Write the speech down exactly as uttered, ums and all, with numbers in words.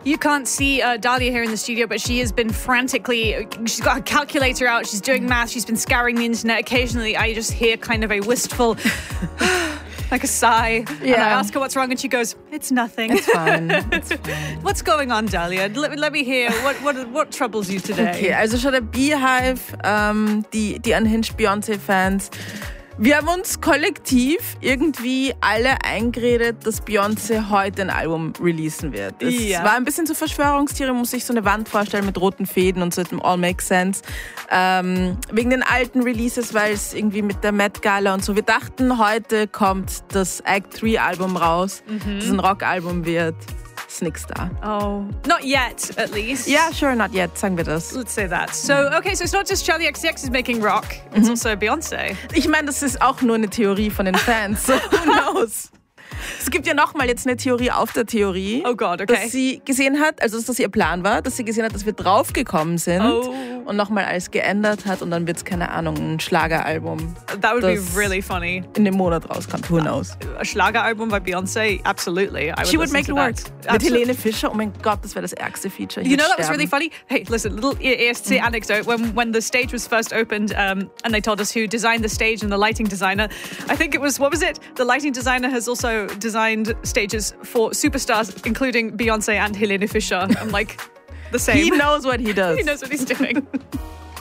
You can't see uh, Dahlia here in the studio, but she has been frantically, she's got a calculator out, she's doing math, she's been scouring the internet. Occasionally I just hear kind of a wistful, like a sigh. Yeah. And I ask her what's wrong and she goes, it's nothing. It's fine. It's fine. What's going on, Dahlia? Let, let me hear. What, what, what troubles you today? Okay, also schon der Beehive, ähm, die, die Unhinged Beyoncé-Fans. Wir haben uns kollektiv irgendwie alle eingeredet, dass Beyoncé heute ein Album releasen wird. Es ja. war ein bisschen so Verschwörungstheorie, man muss sich so eine Wand vorstellen mit roten Fäden und so, it all makes sense. Ähm, wegen den alten Releases, weil es irgendwie mit der Met Gala und so, wir dachten, heute kommt das Act drei Album raus, mhm. das ein Rockalbum wird. Ist nix da. Oh, not yet, at least. Yeah, sure, not yet, sagen wir das. Let's say that. So, okay, so it's not just Charli X C X is making rock, it's mhm. also Beyoncé. Ich meine, das ist auch nur eine Theorie von den Fans. So, who knows? Es gibt ja nochmal jetzt eine Theorie auf der Theorie, oh God, okay. dass sie gesehen hat, also dass das ihr Plan war, dass sie gesehen hat, dass wir draufgekommen sind oh. und nochmal alles geändert hat und dann wird es, keine Ahnung, ein Schlageralbum. That would be really funny. In dem Monat rauskommt, who knows? A Schlageralbum by Beyoncé, absolutely. I would She would make it work. That. Mit Helene Fischer, oh mein Gott, das wäre das ärgste Feature. Ich you know that sterben. was really funny? Hey, listen, little E S C mm. anecdote. When when the stage was first opened um, and they told us who designed the stage and the lighting designer, I think it was, what was it? The lighting designer has also designed stages for superstars, including Beyoncé and Helene Fischer. I'm like, the same. He knows what he does. He knows what he's doing.